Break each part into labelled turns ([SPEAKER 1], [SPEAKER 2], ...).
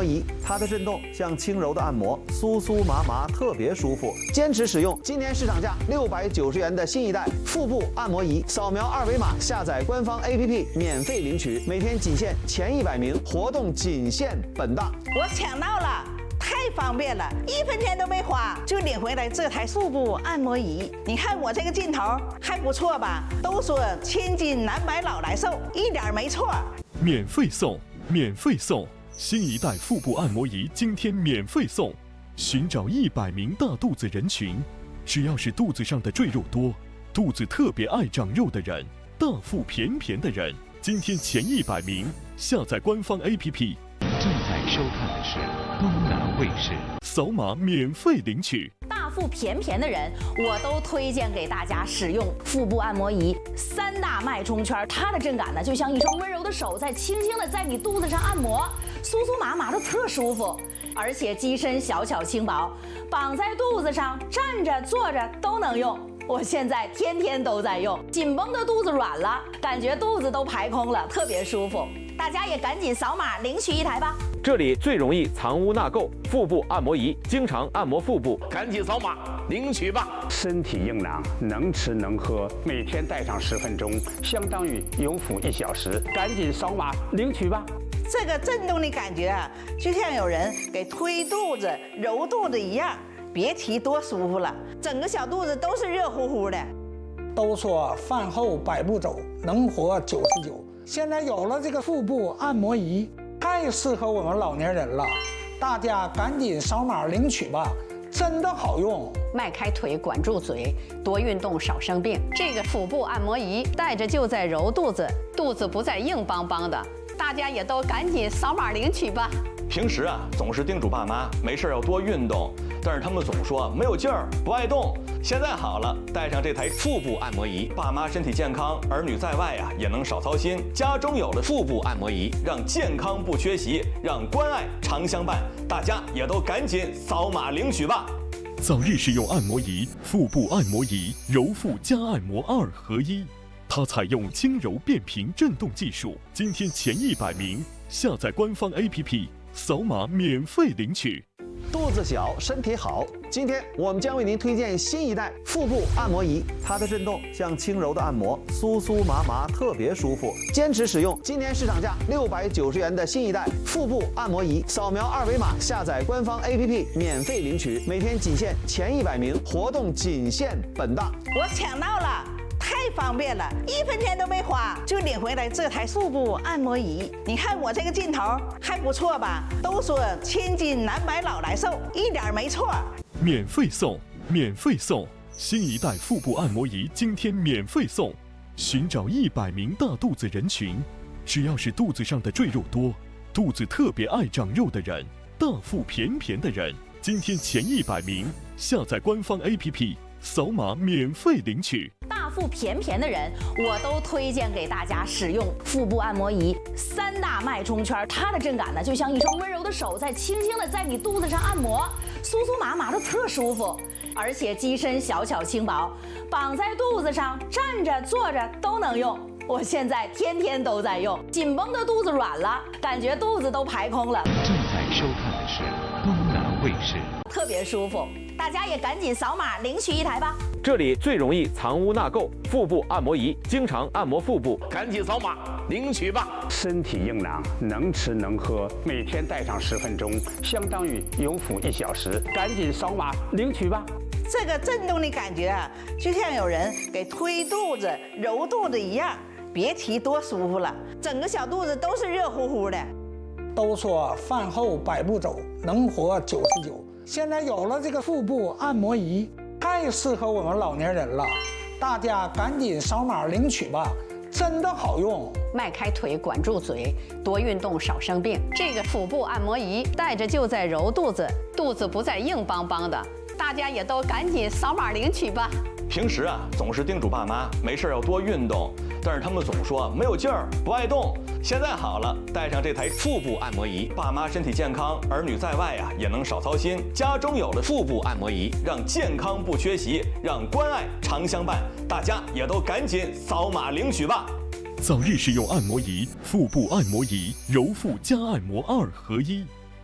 [SPEAKER 1] 摩仪，它的震动像轻柔的按摩，酥酥麻麻，特别舒服。坚持使用，今年市场价690元的新一代腹部按摩仪，扫描二维码下载官方 APP 免费领取，每天仅限前100名，活动仅限本档。
[SPEAKER 2] 我抢到了。 太方便了，1分钱都没花就领回来这台腹部按摩仪。你看我这个劲头还不错吧？都说千金难买老来瘦，一点没错。
[SPEAKER 3] 免费送，免费送！新一代腹部按摩仪今天免费送。寻找100名大肚子人群，只要是肚子上的赘肉多、肚子特别爱长肉的人、大腹便便的人，今天前100名下载官方 APP。
[SPEAKER 4] 正在收看的是东南卫视，
[SPEAKER 3] 扫码免费领取。
[SPEAKER 5] 大腹便便的人，我都推荐给大家使用腹部按摩仪，3大脉冲圈，它的震感呢，就像一双温柔的手在轻轻的在你肚子上按摩，酥酥麻麻的特舒服，而且机身小巧轻薄，绑在肚子上，站着坐着都能用。 我现在天天都在用，紧绷的肚子软了，感觉肚子都排空了，特别舒服。大家也赶紧扫码领取一台吧。
[SPEAKER 6] 这里最容易藏污纳垢，腹部按摩仪，经常按摩腹部，
[SPEAKER 7] 赶紧扫码领取吧。
[SPEAKER 8] 身体硬朗，能吃能喝，每天戴上10分钟，相当于有腹1小时。赶紧扫码领取吧。
[SPEAKER 2] 这个震动的感觉啊，就像有人给推肚子、揉肚子一样。 别提多舒服了，整个小肚子都是热乎乎的。
[SPEAKER 9] 都说饭后百步走，能活99。现在有了这个腹部按摩仪，太适合我们老年人了。大家赶紧扫码领取吧，真的好用。
[SPEAKER 10] 迈开腿，管住嘴，多运动少生病。这个腹部按摩仪戴着就在揉肚子，肚子不再硬邦邦的。大家也都赶紧扫码领取吧。
[SPEAKER 11] 平时啊，总是叮嘱爸妈没事要多运动。 但是他们总说没有劲儿，不爱动。现在好了，带上这台腹部按摩仪，爸妈身体健康，儿女在外呀也能少操心。家中有了腹部按摩仪，让健康不缺席，让关爱常相伴。大家也都赶紧扫码领取吧。
[SPEAKER 3] 早日使用按摩仪，腹部按摩仪，揉腹加按摩2合1。它采用轻柔变频震动技术，今天前100名下载官方 APP， 扫码免费领取。
[SPEAKER 1] 肚子小，身体好。今天我们将为您推荐新一代腹部按摩仪，它的震动像轻柔的按摩，酥酥麻麻，特别舒服。坚持使用，今年市场价690元的新一代腹部按摩仪，扫描二维码下载官方 APP 免费领取，每天仅限前100名，活动仅限本档。
[SPEAKER 2] 我抢到了。 太方便了，1分钱都没花就领回来这台腹部按摩仪。你看我这个劲头还不错吧？都说千金难买老来瘦，一点没错。
[SPEAKER 3] 免费送，免费送！新一代腹部按摩仪今天免费送。寻找100名大肚子人群，只要是肚子上的赘肉多、肚子特别爱长肉的人、大腹便便的人，今天前100名下载官方 APP， 扫码免费领取。
[SPEAKER 5] 大腹便便的人，我都推荐给大家使用腹部按摩仪，3大脉冲圈，它的震感呢，就像一双温柔的手在轻轻的在你肚子上按摩，酥酥麻麻的特舒服，而且机身小巧轻薄，绑在肚子上，站着坐着都能用。我现在天天都在用，紧绷的肚子软了，感觉肚子都排空了。
[SPEAKER 4] 正在收看的是东南卫视，
[SPEAKER 5] 特别舒服。大家也赶紧扫码领取一台吧。
[SPEAKER 6] 这里最容易藏污纳垢，腹部按摩仪，经常按摩腹部，
[SPEAKER 7] 赶紧扫码领取吧。
[SPEAKER 8] 身体硬朗，能吃能喝，每天戴上10分钟，相当于有腹1小时。赶紧扫码领取吧。
[SPEAKER 2] 这个震动的感觉啊，就像有人给推肚子、揉肚子一样。别提多舒服了，整个小肚子都是热乎乎的。
[SPEAKER 9] 都说饭后百步走，能活99。现在有了这个腹部按摩仪。 太适合我们老年人了，大家赶紧扫码领取吧，真的好用。
[SPEAKER 10] 迈开腿，管住嘴，多运动少生病。这个腹部按摩仪戴着就在揉肚子，肚子不再硬邦邦的。大家也都赶紧扫码领取吧。
[SPEAKER 11] 平时啊，总是叮嘱爸妈没事要多运动，但是他们总说没有劲儿，不爱动。现在好了，带上这台腹部按摩仪，爸妈身体健康，儿女在外呀也能少操心。家中有了腹部按摩仪，让健康不缺席，让关爱常相伴。大家也都赶紧扫码领取吧。
[SPEAKER 3] 早日使用按摩仪，腹部按摩仪，揉腹加按摩2合1。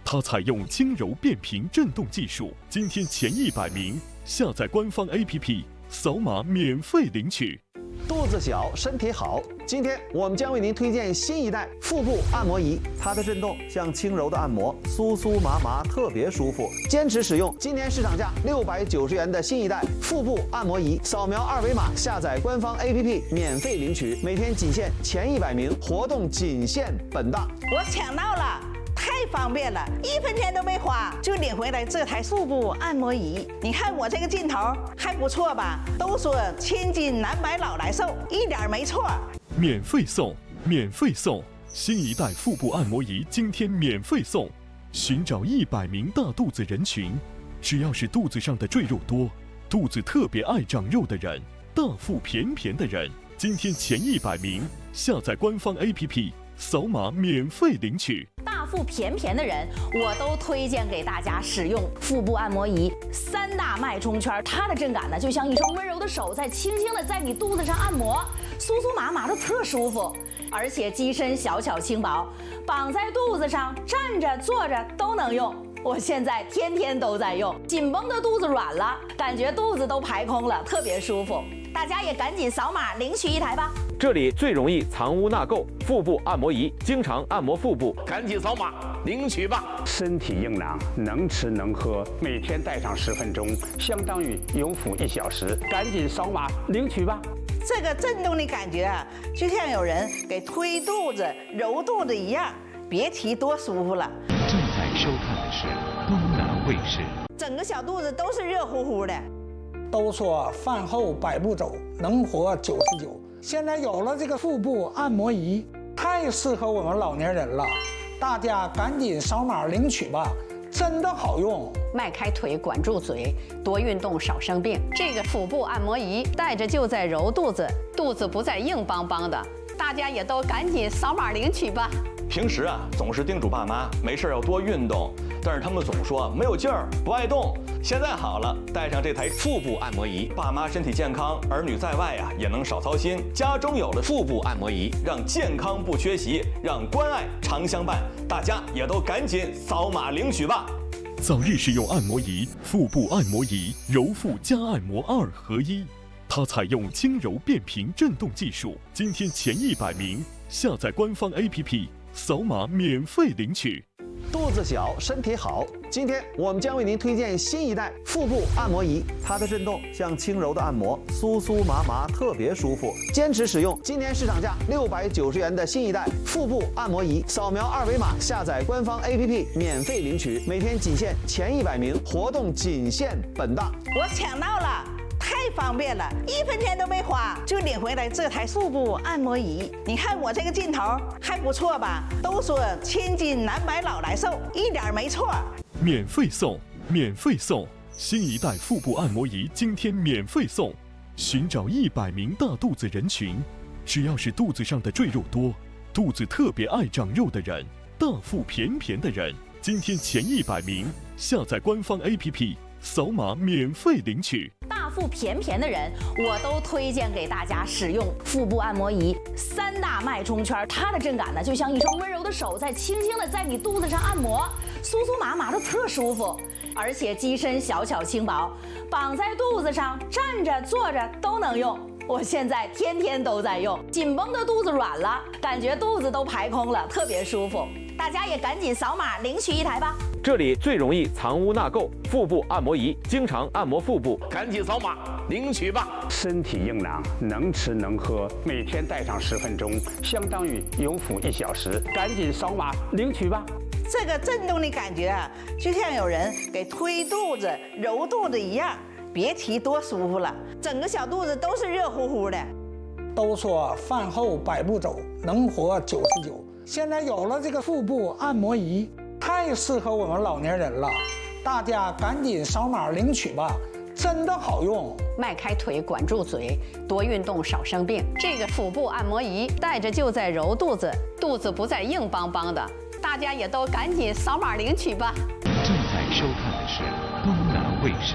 [SPEAKER 3] 它采用轻柔变频震动技术，今天前100名下载官方 APP， 扫码免费领取。
[SPEAKER 1] 肚子小，身体好。今天我们将为您推荐新一代腹部按摩仪，它的震动像轻柔的按摩，酥酥麻麻，特别舒服。坚持使用，今年市场价690元的新一代腹部按摩仪，扫描2维码下载官方 APP 免费领取，每天仅限前100名，活动仅限本档。
[SPEAKER 2] 我抢到了。太方便了，1分钱都没花就领回来这台腹部按摩仪。你看我这个劲头还不错吧？都说千金难买老来瘦，一点没错。
[SPEAKER 3] 免费送，免费送！新一代腹部按摩仪今天免费送。寻找100名大肚子人群，只要是肚子上的赘肉多、肚子特别爱长肉的人、大腹便便的人，今天前100名下载官方 APP， 扫码免费领取。
[SPEAKER 5] 大腹便便的人，我都推荐给大家使用腹部按摩仪，3大脉冲圈，它的震感呢，就像一双温柔的手在轻轻的在你肚子上按摩，酥酥麻麻的特舒服，而且机身小巧轻薄，绑在肚子上，站着坐着都能用。我现在天天都在用，紧绷的肚子软了，感觉肚子都排空了，特别舒服。大家也赶紧扫码领取一台吧。
[SPEAKER 6] 这里最容易藏污纳垢，腹部按摩仪，经常按摩腹部，
[SPEAKER 7] 赶紧扫码领取吧。
[SPEAKER 8] 身体硬朗，能吃能喝，每天戴上10分钟，相当于有腹1小时，赶紧扫码领取吧。
[SPEAKER 2] 这个震动的感觉啊，就像有人给推肚子、揉肚子一样，别提多舒服了。
[SPEAKER 4] 正在收看的是东南卫视。
[SPEAKER 2] 整个小肚子都是热乎乎的。
[SPEAKER 9] 都说饭后100步走，能活99。现在有了这个腹部按摩仪，太适合我们老年人了，大家赶紧扫码领取吧，真的好用。
[SPEAKER 10] 迈开腿，管住嘴，多运动，少生病。这个腹部按摩仪戴着就在揉肚子，肚子不再硬邦邦的。大家也都赶紧扫码领取吧。
[SPEAKER 11] 平时啊，总是叮嘱爸妈没事要多运动，但是他们总说没有劲儿，不爱动。现在好了，带上这台腹部按摩仪，爸妈身体健康，儿女在外呀也能少操心。家中有了腹部按摩仪，让健康不缺席，让关爱常相伴。大家也都赶紧扫码领取吧。
[SPEAKER 3] 早日使用按摩仪，腹部按摩仪，揉腹加按摩2合1。它采用轻柔变频震动技术，今天前100名下载官方 APP， 扫码免费领取。
[SPEAKER 1] 肚子小，身体好。今天我们将为您推荐新一代腹部按摩仪，它的震动像轻柔的按摩，酥酥麻麻，特别舒服。坚持使用，今年市场价690元的新一代腹部按摩仪，扫描2维码下载官方 APP 免费领取，每天仅限前100名，活动仅限本档。
[SPEAKER 2] 我抢到了。太方便了，1分钱都没花就领回来这台腹部按摩仪。你看我这个劲头还不错吧？都说千金难买老来瘦，一点没错。
[SPEAKER 3] 免费送，免费送！新一代腹部按摩仪今天免费送。寻找100名大肚子人群，只要是肚子上的赘肉多、肚子特别爱长肉的人、大腹便便的人，今天前100名下载官方 APP， 扫码免费领取。
[SPEAKER 5] 大腹便便的人，我都推荐给大家使用腹部按摩仪，3大脉冲圈，它的震感呢，就像一双温柔的手在轻轻的在你肚子上按摩，酥酥麻麻的特舒服，而且机身小巧轻薄，绑在肚子上，站着坐着都能用。我现在天天都在用，紧绷的肚子软了，感觉肚子都排空了，特别舒服。大家也赶紧扫码领取一台吧。
[SPEAKER 6] 这里最容易藏污纳垢，腹部按摩仪，经常按摩腹部，
[SPEAKER 7] 赶紧扫码领取吧。
[SPEAKER 8] 身体硬朗，能吃能喝，每天戴上10分钟，相当于有腹1小时，赶紧扫码领取吧。
[SPEAKER 2] 这个震动的感觉啊，就像有人给推肚子、揉肚子一样，别提多舒服了。整个小肚子都是热乎乎的。
[SPEAKER 9] 都说饭后100步走，能活99。现在有了这个腹部按摩仪，太适合我们老年人了，大家赶紧扫码领取吧，真的好用。
[SPEAKER 10] 迈开腿，管住嘴，多运动，少生病。这个腹部按摩仪戴着就在揉肚子，肚子不再硬邦邦的。大家也都赶紧扫码领取吧。
[SPEAKER 4] 正在收看的是东南卫视。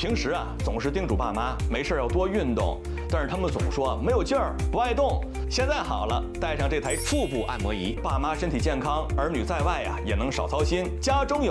[SPEAKER 11] 平时啊，总是叮嘱爸妈没事要多运动，但是他们总说没有劲儿，不爱动。现在好了，带上这台腹部按摩仪，爸妈身体健康，儿女在外呀也能少操心，家中有